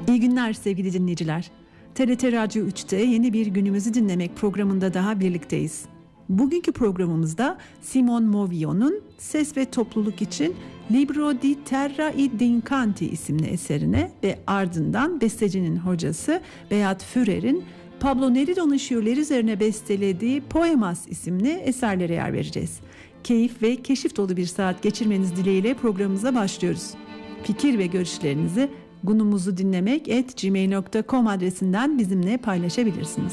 İyi günler sevgili dinleyiciler. TRT Radyo 3'te yeni bir Günümüzü Dinlemek programında daha birlikteyiz. Bugünkü programımızda Simon Movio'nun Ses ve Topluluk için Libro di Terra i d'Incanti isimli eserine ve ardından bestecinin hocası Beat Fürer'in Pablo Nerudá'nın şiirleri üzerine bestelediği Poemas isimli eserlere yer vereceğiz. Keyif ve keşif dolu bir saat geçirmeniz dileğiyle programımıza başlıyoruz. Fikir ve görüşlerinizi gunumuzudinlemek@gmail.com adresinden bizimle paylaşabilirsiniz.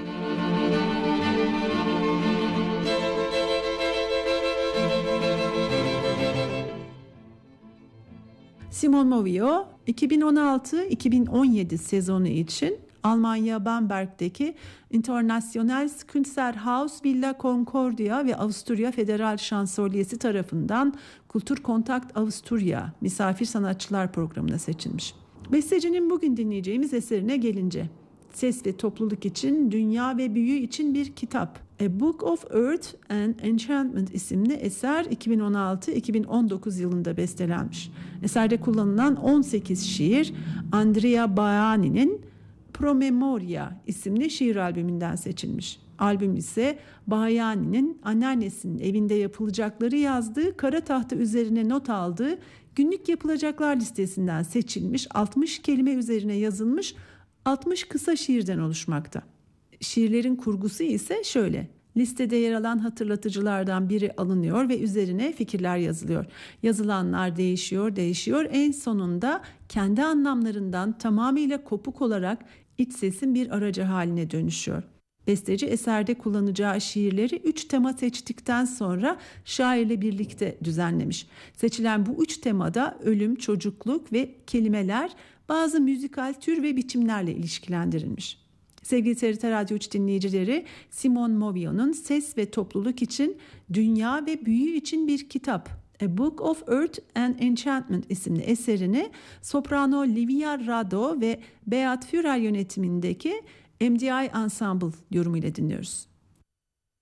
Simon Movio 2016-2017 sezonu için Almanya Bamberg'deki Internationales Kunsthaus Villa Concordia ve Avusturya Federal Şansölyesi tarafından Kultur Kontakt Avusturya Misafir Sanatçılar Programı'na seçilmiş. Bestecinin bugün dinleyeceğimiz eserine gelince, Ses ve Topluluk için Dünya ve Büyü için bir kitap. A Book of Earth and Enchantment isimli eser 2016-2019 yılında bestelenmiş. Eserde kullanılan 18 şiir Andrea Baiani'nin Promemoria isimli şiir albümünden seçilmiş. Albüm ise Baiani'nin anneannesinin evinde yapılacakları yazdığı, kara tahta üzerine not aldığı günlük yapılacaklar listesinden seçilmiş 60 kelime üzerine yazılmış 60 kısa şiirden oluşmakta. Şiirlerin kurgusu ise şöyle: listede yer alan hatırlatıcılardan biri alınıyor ve üzerine fikirler yazılıyor. Yazılanlar değişiyor. En sonunda kendi anlamlarından tamamıyla kopuk olarak iç sesin bir aracı haline dönüşüyor. Besteci eserde kullanacağı şiirleri 3 tema seçtikten sonra şairle birlikte düzenlemiş. Seçilen bu 3 temada ölüm, çocukluk ve kelimeler bazı müzikal tür ve biçimlerle ilişkilendirilmiş. Sevgili TRT Radyo 3 dinleyicileri, Simon Movio'nun Ses ve Topluluk için Dünya ve Büyü için bir kitap, A Book of Earth and Enchantment isimli eserini soprano Livia Rado ve Beat Fürer yönetimindeki MDI Ensemble yorumuyla dinliyoruz.